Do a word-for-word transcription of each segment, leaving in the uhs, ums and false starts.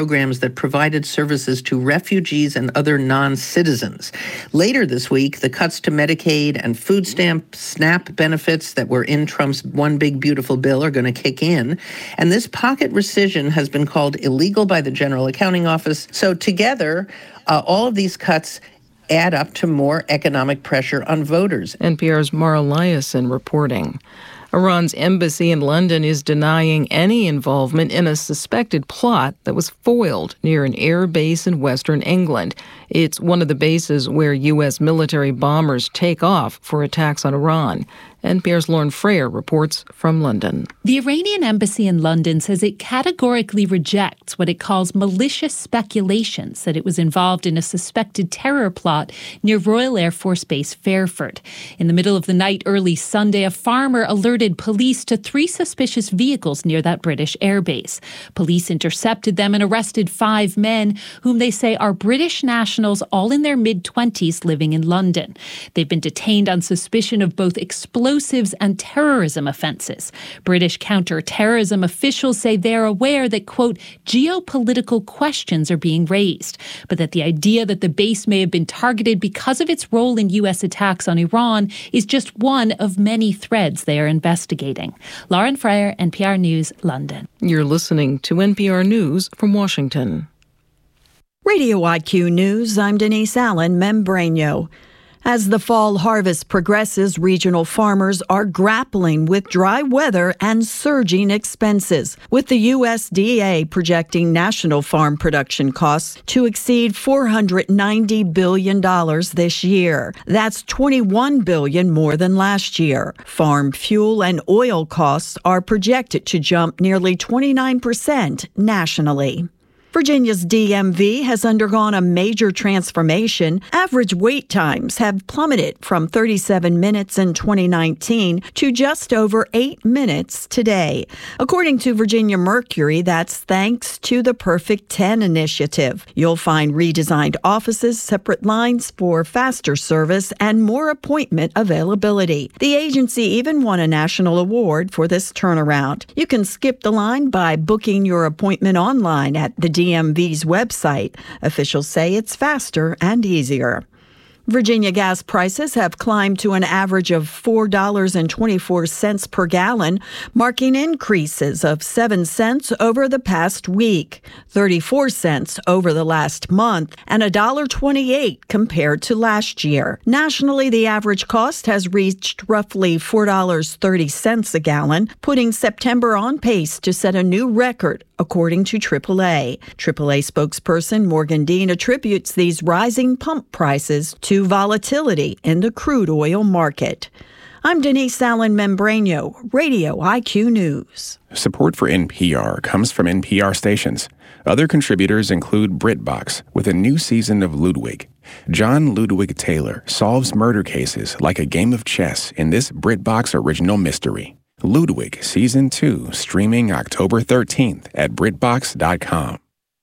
programs that provided services to refugees and other non-citizens. Later this week, the cuts to Medicaid and food stamp SNAP benefits that were in Trump's One Big Beautiful Bill are going to kick in. And this pocket rescission has been called illegal by the General Accounting Office. So together, uh, all of these cuts add up to more economic pressure on voters. N P R's Mara Liasson reporting. Iran's embassy in London is denying any involvement in a suspected plot that was foiled near an air base in western England. It's one of the bases where U S military bombers take off for attacks on Iran. N P R's Lauren Freyer reports from London. The Iranian embassy in London says it categorically rejects what it calls malicious speculations that it was involved in a suspected terror plot near Royal Air Force Base Fairford. In the middle of the night early Sunday, a farmer alerted police to three suspicious vehicles near that British airbase. Police intercepted them and arrested five men, whom they say are British nationals, all in their mid-twenties, living in London. They've been detained on suspicion of both explosives and terrorism offences. British counter-terrorism officials say they're aware that, quote, geopolitical questions are being raised, but that the idea that the base may have been targeted because of its role in U S attacks on Iran is just one of many threads they are investigating. Lauren Freyer, N P R News, London. You're listening to N P R News from Washington. Radio I Q News, I'm Denise Allen, Membranio. As the fall harvest progresses, regional farmers are grappling with dry weather and surging expenses, with the U S D A projecting national farm production costs to exceed four hundred ninety billion dollars this year. That's twenty-one billion dollars more than last year. Farm fuel and oil costs are projected to jump nearly twenty-nine percent nationally. Virginia's D M V has undergone a major transformation. Average wait times have plummeted from thirty-seven minutes in twenty nineteen to just over eight minutes today. According to Virginia Mercury, that's thanks to the Perfect ten initiative. You'll find redesigned offices, separate lines for faster service, and more appointment availability. The agency even won a national award for this turnaround. You can skip the line by booking your appointment online at the D M V's website. Officials say it's faster and easier. Virginia gas prices have climbed to an average of four dollars and twenty-four cents per gallon, marking increases of seven cents over the past week, thirty-four cents over the last month, and one dollar and twenty-eight cents compared to last year. Nationally, the average cost has reached roughly four dollars and thirty cents a gallon, putting September on pace to set a new record, according to triple A. triple A spokesperson Morgan Dean attributes these rising pump prices to volatility in the crude oil market. I'm Denise Allen Membranio, Radio I Q News. Support for N P R comes from N P R stations. Other contributors include BritBox with a new season of Ludwig. John Ludwig Taylor solves murder cases like a game of chess in this BritBox original mystery. Ludwig Season two, streaming October thirteenth at Britbox dot com.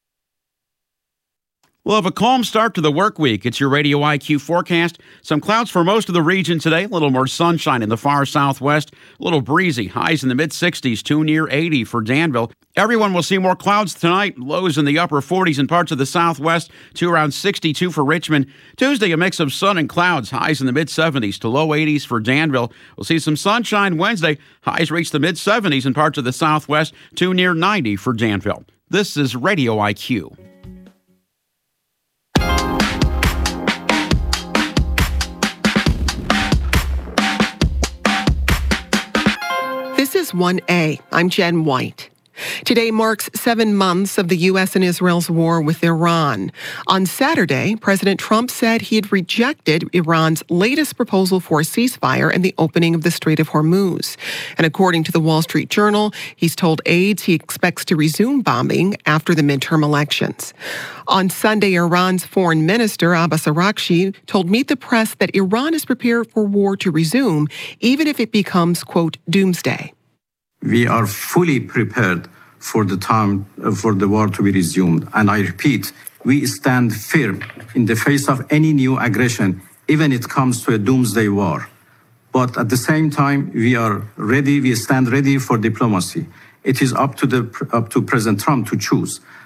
We'll have a calm start to the work week. It's your Radio I Q forecast. Some clouds for most of the region today. A little more sunshine in the far southwest. A little breezy. Highs in the mid-sixties, too near eighty for Danville. Everyone will see more clouds tonight. Lows in the upper forties in parts of the southwest to around sixty-two for Richmond. Tuesday, a mix of sun and clouds. Highs in the mid-seventies to low eighties for Danville. We'll see some sunshine Wednesday. Highs reach the mid-seventies in parts of the southwest to near ninety for Danville. This is Radio I Q. This is one A. I'm Jen White. Today marks seven months of the U S and Israel's war with Iran. On Saturday, President Trump said he had rejected Iran's latest proposal for a ceasefire and the opening of the Strait of Hormuz. And according to the Wall Street Journal, he's told aides he expects to resume bombing after the midterm elections. On Sunday, Iran's foreign minister, Abbas Araghchi, told Meet the Press that Iran is prepared for war to resume, even if it becomes, quote, doomsday. We are fully prepared for the time for the war to be resumed. And I repeat, we stand firm in the face of any new aggression, even if it comes to a doomsday war. But at the same time, we are ready, we stand ready for diplomacy. It is up to the up to President Trump to choose.